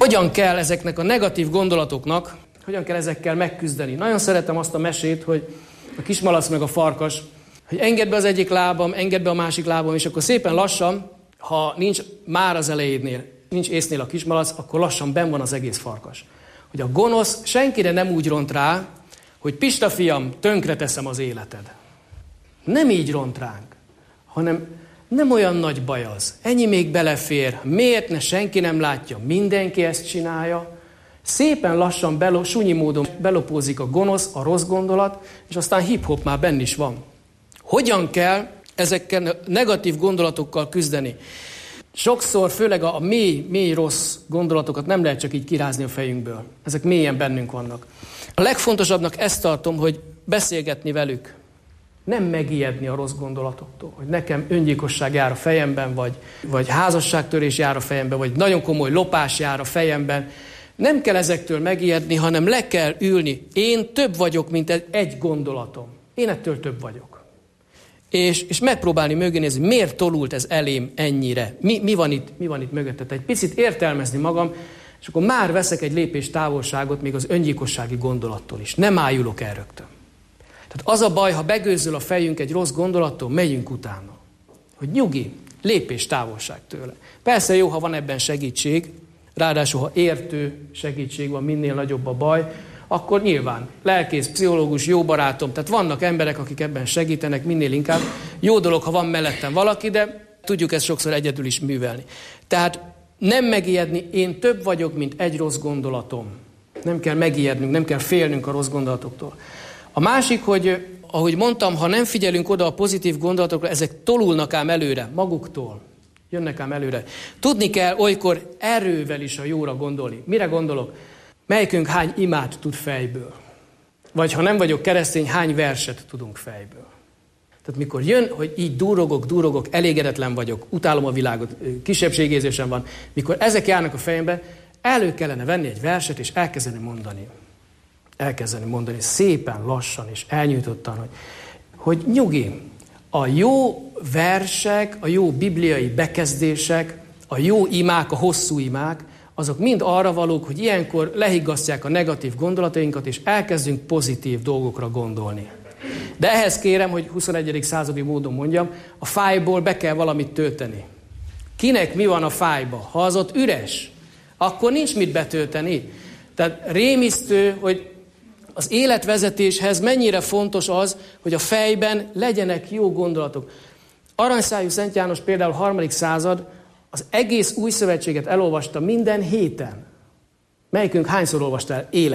Hogyan kell ezeknek a negatív gondolatoknak, hogyan kell ezekkel megküzdeni? Nagyon szeretem azt a mesét, hogy a kismalac meg a farkas, hogy engedd be az egyik lábam, engedd be a másik lábam, és akkor szépen lassan, ha nincs már az elejénél, nincs észnél a kismalac, akkor lassan benn van az egész farkas. Hogy a gonosz senkire nem úgy ront rá, hogy Pista fiam, tönkreteszem az életed. Nem így ront ránk, hanem nem olyan nagy baj az. Ennyi még belefér, miért ne senki nem látja, mindenki ezt csinálja. Szépen lassan, sunyi módon belopózik a gonosz, a rossz gondolat, és aztán hip-hop már benn is van. Hogyan kell ezekkel a negatív gondolatokkal küzdeni? Sokszor, főleg a mély rossz gondolatokat nem lehet csak így kirázni a fejünkből. Ezek mélyen bennünk vannak. A legfontosabbnak ezt tartom, hogy beszélgetni velük. Nem megijedni a rossz gondolatoktól, hogy nekem öngyilkosság jár a fejemben, vagy házasságtörés jár a fejemben, vagy nagyon komoly lopás jár a fejemben. Nem kell ezektől megijedni, hanem le kell ülni. Én több vagyok, mint egy gondolatom. Én ettől több vagyok. És megpróbálni mögé nézni, miért tolult ez elém ennyire? Mi van itt mögöttet? Egy picit értelmezni magam, és akkor már veszek egy lépés távolságot még az öngyilkossági gondolattól is. Nem ájulok el rögtön. Tehát az a baj, ha begőzöl a fejünk egy rossz gondolattól, megyünk utána. Hogy nyugi, lépés távolság tőle. Persze jó, ha van ebben segítség, ráadásul, ha értő segítség van, minél nagyobb a baj, akkor nyilván lelkész, pszichológus, jó barátom, tehát vannak emberek, akik ebben segítenek, minél inkább. Jó dolog, ha van mellettem valaki, de tudjuk ezt sokszor egyedül is művelni. Tehát nem megijedni, én több vagyok, mint egy rossz gondolatom. Nem kell megijednünk, nem kell félnünk a rossz gondolatoktól. A másik, hogy ahogy mondtam, ha nem figyelünk oda a pozitív gondolatokra, ezek tolulnak ám előre, maguktól. Jönnek ám előre. Tudni kell olykor erővel is a jóra gondolni. Mire gondolok? Melyikünk hány imát tud fejből? Vagy ha nem vagyok keresztény, hány verset tudunk fejből? Tehát mikor jön, hogy így durogok, elégedetlen vagyok, utálom a világot, kisebbségérzésem van, mikor ezek járnak a fejembe, elő kellene venni egy verset, és elkezdeni mondani szépen, lassan és elnyújtottan, hogy nyugi, a jó versek, a jó bibliai bekezdések, a jó imák, a hosszú imák, azok mind arra valók, hogy ilyenkor lehiggasztják a negatív gondolatainkat, és elkezdünk pozitív dolgokra gondolni. De ehhez kérem, hogy 21. századi módon mondjam, a fájból be kell valamit tölteni. Kinek mi van a fájba? Ha az ott üres, akkor nincs mit betölteni. Tehát rémisztő, hogy az életvezetéshez mennyire fontos az, hogy a fejben legyenek jó gondolatok. Aranyszájú Szent János például 3. század, az egész új szövetséget elolvasta minden héten. Melyikünk hányszor olvasta el